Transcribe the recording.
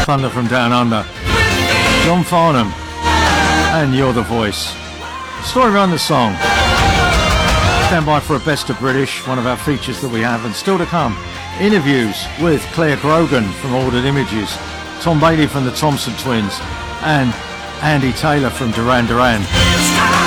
Thunder from Down Under, John Farnham, and You're the Voice. Story behind the song. Stand by for a Best of British, one of our features that we have, and still to come, interviews with Claire Grogan from Ordered Images, Tom Bailey from the Thompson Twins, and Andy Taylor from Duran Duran.